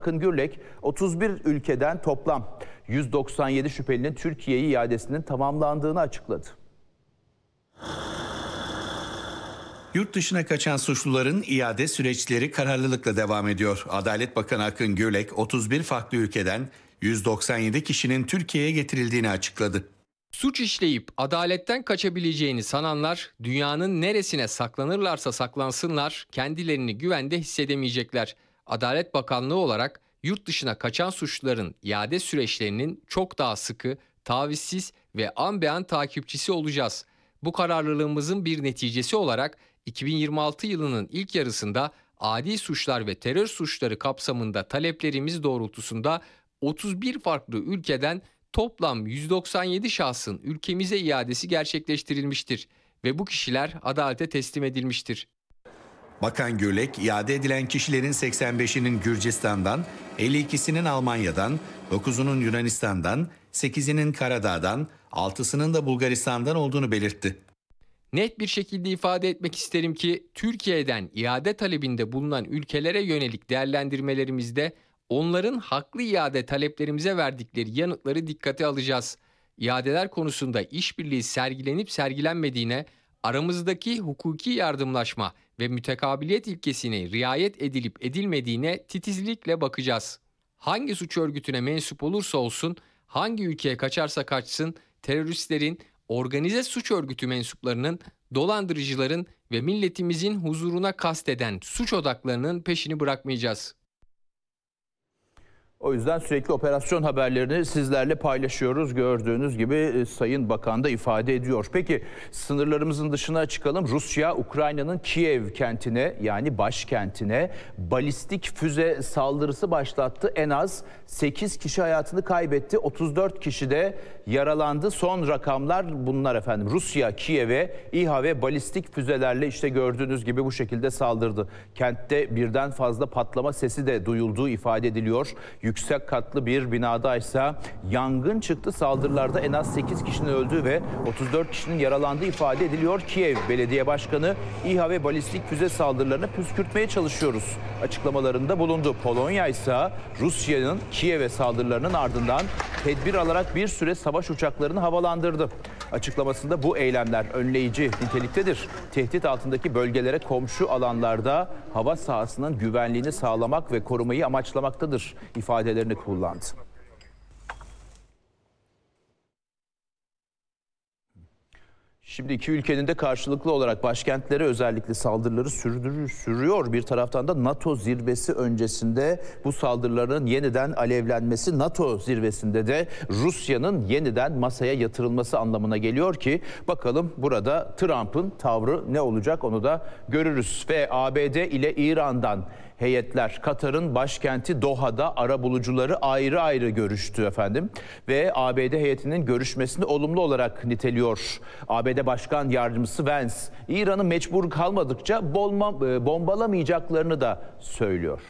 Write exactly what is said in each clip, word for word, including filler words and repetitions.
Akın Gürlek, otuz bir ülkeden toplam yüz doksan yedi şüphelinin Türkiye'ye iadesinin tamamlandığını açıkladı. Yurt dışına kaçan suçluların iade süreçleri kararlılıkla devam ediyor. Adalet Bakanı Akın Gürlek, otuz bir farklı ülkeden yüz doksan yedi kişinin Türkiye'ye getirildiğini açıkladı. Suç işleyip adaletten kaçabileceğini sananlar dünyanın neresine saklanırlarsa saklansınlar kendilerini güvende hissedemeyecekler. Adalet Bakanlığı olarak yurt dışına kaçan suçluların iade süreçlerinin çok daha sıkı, tavizsiz ve an be an takipçisi olacağız. Bu kararlılığımızın bir neticesi olarak iki bin yirmi altı yılının ilk yarısında adi suçlar ve terör suçları kapsamında taleplerimiz doğrultusunda otuz bir farklı ülkeden toplam yüz doksan yedi şahsın ülkemize iadesi gerçekleştirilmiştir ve bu kişiler adalete teslim edilmiştir. Bakan Gürlek, iade edilen kişilerin seksen beşinin Gürcistan'dan, elli ikisinin Almanya'dan, dokuzunun Yunanistan'dan, sekizinin Karadağ'dan, altısının da Bulgaristan'dan olduğunu belirtti. Net bir şekilde ifade etmek isterim ki Türkiye'den iade talebinde bulunan ülkelere yönelik değerlendirmelerimizde onların haklı iade taleplerimize verdikleri yanıtları dikkate alacağız. İadeler konusunda işbirliği sergilenip sergilenmediğine, aramızdaki hukuki yardımlaşma ve mütekabiliyet ilkesine riayet edilip edilmediğine titizlikle bakacağız. Hangi suç örgütüne mensup olursa olsun, hangi ülkeye kaçarsa kaçsın, teröristlerin, organize suç örgütü mensuplarının, dolandırıcıların ve milletimizin huzuruna kasteden suç odaklarının peşini bırakmayacağız. O yüzden sürekli operasyon haberlerini sizlerle paylaşıyoruz. Gördüğünüz gibi Sayın Bakan da ifade ediyor. Peki sınırlarımızın dışına çıkalım. Rusya, Ukrayna'nın Kiev kentine, yani başkentine balistik füze saldırısı başlattı. En az sekiz kişi hayatını kaybetti. otuz dört kişi de yaralandı. Son rakamlar bunlar efendim. Rusya, Kiev'e İHA ve balistik füzelerle işte gördüğünüz gibi bu şekilde saldırdı. Kentte birden fazla patlama sesi de duyulduğu ifade ediliyor. Yüksek katlı bir binada ise yangın çıktı. Saldırılarda en az sekiz kişinin öldüğü ve otuz dört kişinin yaralandığı ifade ediliyor. Kiev Belediye Başkanı İHA ve balistik füze saldırılarını püskürtmeye çalışıyoruz açıklamalarında bulundu. Polonya ise Rusya'nın Kiev'e saldırılarının ardından tedbir alarak bir süre savaş uçaklarını havalandırdı. Açıklamasında bu eylemler önleyici niteliktedir. Tehdit altındaki bölgelere komşu alanlarda hava sahasının güvenliğini sağlamak ve korumayı amaçlamaktadır ifadelerini kullandı. Şimdi iki ülkenin de karşılıklı olarak başkentlere özellikle saldırıları sürdürür, sürüyor. Bir taraftan da NATO zirvesi öncesinde bu saldırıların yeniden alevlenmesi, NATO zirvesinde de Rusya'nın yeniden masaya yatırılması anlamına geliyor ki bakalım burada Trump'ın tavrı ne olacak onu da görürüz. Ve A B D ile İran'dan heyetler Katar'ın başkenti Doha'da arabulucuları ayrı ayrı görüştü efendim. Ve A B D heyetinin görüşmesini olumlu olarak niteliyor. A B D Başkan Yardımcısı Vance, İran'ı mecbur kalmadıkça bomba, bombalamayacaklarını da söylüyor.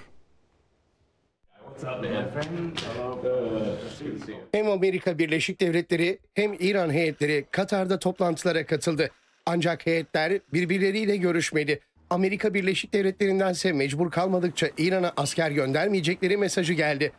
Hem Amerika Birleşik Devletleri hem İran heyetleri Katar'da toplantılara katıldı. Ancak heyetler birbirleriyle görüşmedi. Amerika Birleşik Devletleri'ndense mecbur kalmadıkça İran'a asker göndermeyecekleri mesajı geldi.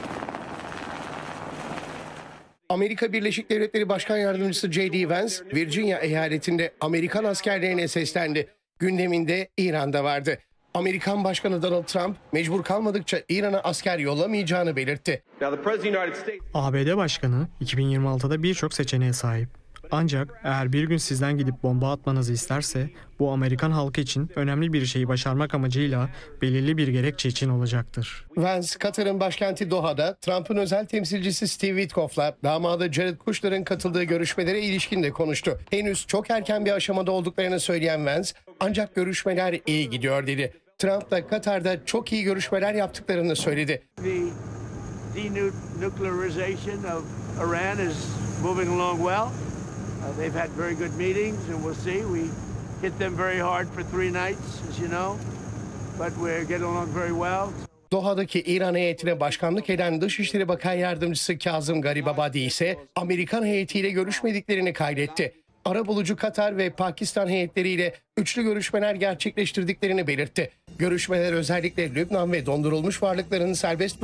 Amerika Birleşik Devletleri Başkan Yardımcısı J D Vance, Virginia eyaletinde Amerikan askerlerine seslendi. Gündeminde İran'da vardı. Amerikan Başkanı Donald Trump, mecbur kalmadıkça İran'a asker yollamayacağını belirtti. A B D Başkanı iki bin yirmi altıda birçok seçeneğe sahip. Ancak eğer bir gün sizden gidip bomba atmanızı isterse bu Amerikan halkı için önemli bir şeyi başarmak amacıyla belirli bir gerekçe için olacaktır. Vance, Katar'ın başkenti Doha'da Trump'ın özel temsilcisi Steve Witkoff'la damadı Jared Kushner'ın katıldığı görüşmelere ilişkin de konuştu. Henüz çok erken bir aşamada olduklarını söyleyen Vance, ancak görüşmeler iyi gidiyor dedi. Trump da Katar'da çok iyi görüşmeler yaptıklarını söyledi. Uh, they've had very good meetings, and we'll see. We hit them very hard for three nights, as you know, but we're getting along very well. Doha'daki İran heyetine başkanlık eden Dışişleri Bakan Yardımcısı Kazım Garibabadi ise Amerikan heyetiyle görüşmediklerini kaydetti. Arabulucu Katar ve Pakistan heyetleriyle üçlü görüşmeler gerçekleştirdiklerini belirtti. Görüşmeler özellikle Lübnan ve dondurulmuş varlıkların serbest